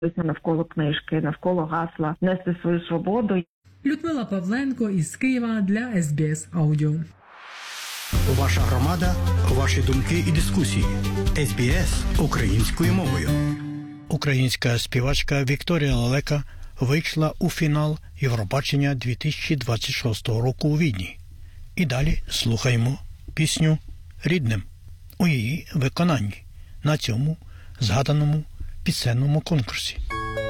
навколо книжки, навколо гасла «Нести свою свободу». Людмила Павленко із Києва для СБС Аудіо. Ваша громада, ваші думки і дискусії. СБС українською мовою. Українська співачка Вікторія Лелека вийшла у фінал Євробачення 2026 року у Відні. І далі слухаємо пісню «Рідним» у її виконанні на цьому згаданому пісенному конкурсі.